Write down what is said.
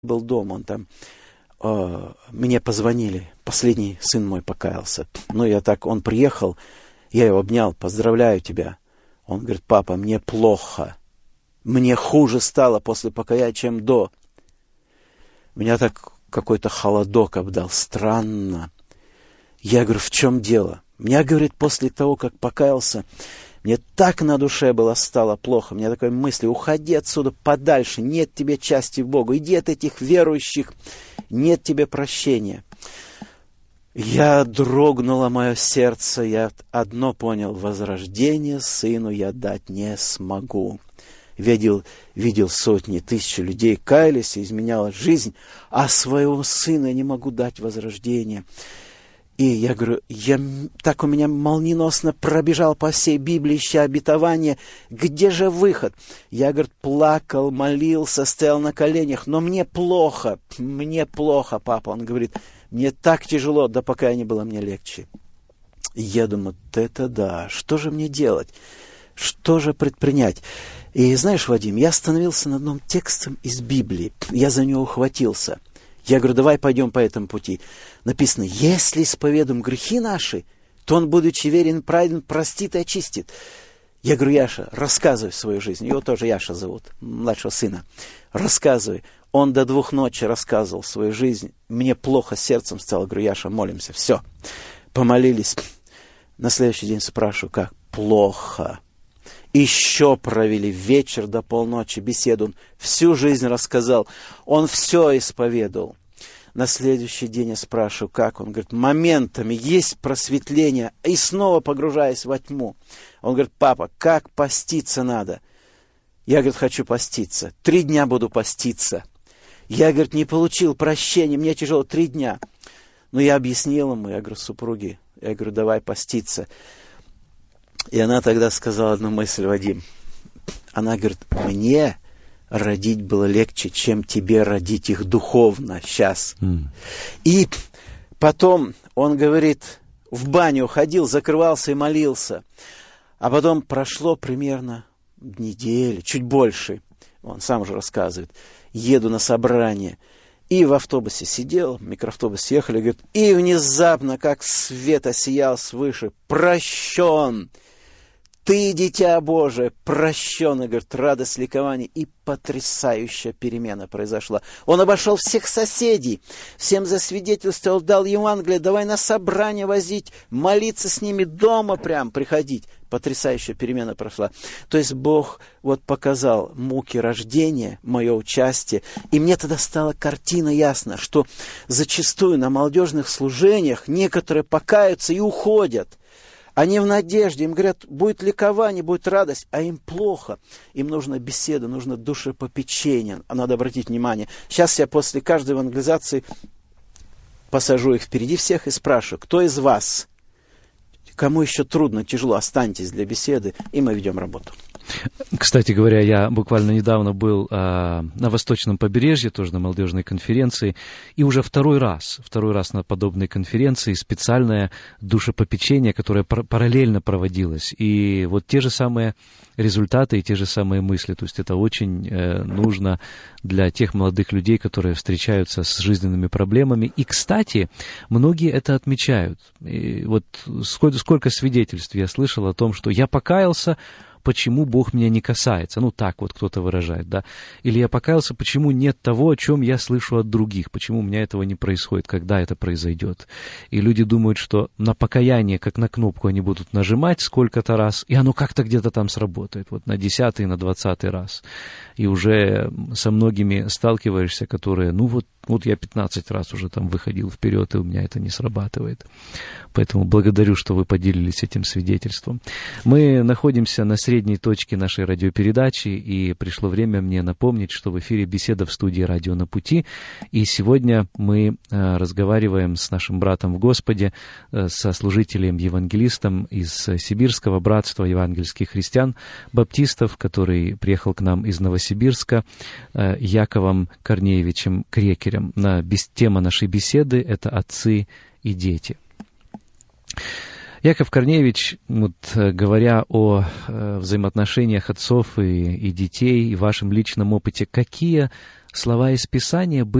был дома, он там, мне позвонили, последний сын мой покаялся. Ну, он приехал, я его обнял, поздравляю тебя. Он говорит: папа, мне плохо, мне хуже стало после покаяния, чем до. Меня так какой-то холодок обдал, странно. Я говорю: в чем дело? Меня, говорит, после того, как покаялся, мне так на душе стало плохо. У меня такой мысли: уходи отсюда подальше, нет тебе части в Богу, иди от этих верующих, нет тебе прощения. Я дрогнуло мое сердце, я одно понял: возрождение сыну я дать не смогу. Видел сотни, тысячи людей, каялись, и изменяла жизнь, а своего сына я не могу дать возрождение. И я говорю, так у меня молниеносно пробежал по всей Библии, ища обетование, где же выход? Я, говорит, плакал, молился, стоял на коленях, но мне плохо, папа. Он говорит: мне так тяжело, да покаяния было мне легче. И я думаю, это да, что же мне делать? Что же предпринять? И знаешь, Вадим, я остановился над одним текстом из Библии, я за него ухватился. Я говорю: давай пойдем по этому пути. Написано: если исповедуем грехи наши, то Он, будучи верен и праведен, простит и очистит. Я говорю: Яша, рассказывай свою жизнь. Его тоже Яша зовут, младшего сына. Рассказывай. Он до 2 ночи рассказывал свою жизнь. Мне плохо сердцем стало. Говорю: Яша, молимся. Все. Помолились. На следующий день спрашиваю: как? Плохо. Еще провели вечер до полночи беседу. Он всю жизнь рассказал. Он все исповедовал. На следующий день я спрашиваю: как? Он говорит: моментами есть просветление, и снова погружаясь во тьму. Он говорит: папа, как поститься надо? Я, говорит, хочу поститься. 3 дня буду поститься. Я, говорит, не получил прощения, мне тяжело 3 дня. Но я объяснил ему, я говорю, супруге, я говорю: давай поститься. И она тогда сказала одну мысль: Вадим, она говорит: мне родить было легче, чем тебе родить их духовно сейчас. И потом он говорит, в баню ходил, закрывался и молился. А потом прошло примерно неделя, чуть больше. Он сам уже рассказывает. Еду на собрание. И в автобусе сидел, микроавтобус ехали, говорит, и внезапно, как свет осиял свыше: прощен! Ты, дитя Божие, прощен, и, говорит, радость, ликование, и потрясающая перемена произошла. Он обошел всех соседей, всем засвидетельствовал, дал Евангелие, давай на собрание возить, молиться с ними дома прям, приходить. Потрясающая перемена прошла. То есть Бог вот показал муки рождения, мое участие, и мне тогда стала картина ясна, что зачастую на молодежных служениях некоторые покаются и уходят. Они в надежде, им говорят, будет ликование, будет радость, а им плохо. Им нужна беседа, нужно душепопечение. Надо обратить внимание. Сейчас я после каждой евангелизации посажу их впереди всех и спрашиваю: кто из вас, кому еще трудно, тяжело, останьтесь для беседы, и мы ведем работу. Кстати говоря, я буквально недавно был на Восточном побережье, тоже на молодежной конференции, и уже второй раз на подобной конференции специальное душепопечение, которое параллельно проводилось. И вот те же самые результаты и те же самые мысли. То есть это очень нужно для тех молодых людей, которые встречаются с жизненными проблемами. И, кстати, многие это отмечают. И вот сколько свидетельств я слышал о том, что я покаялся, почему Бог меня не касается. Ну, так вот кто-то выражает, да. Или я покаялся, почему нет того, о чем я слышу от других, почему у меня этого не происходит, когда это произойдет. И люди думают, что на покаяние, как на кнопку, они будут нажимать сколько-то раз, и оно как-то где-то там сработает, вот на 10-й, на 20-й раз. И уже со многими сталкиваешься, которые, ну вот я 15 раз уже там выходил вперед, и у меня это не срабатывает. Поэтому благодарю, что вы поделились этим свидетельством. Мы находимся на средней точке нашей радиопередачи, и пришло время мне напомнить, что в эфире беседа в студии «Радио на пути». И сегодня мы разговариваем с нашим братом в Господе, со служителем-евангелистом из Сибирского братства евангельских христиан, баптистов, который приехал к нам из Новосибирска, Яковом Корнеевичем Крекерем. Тема нашей беседы — это «Отцы и дети». Яков Корнеевич, вот, говоря о взаимоотношениях отцов и детей, и вашем личном опыте, какие слова из Писания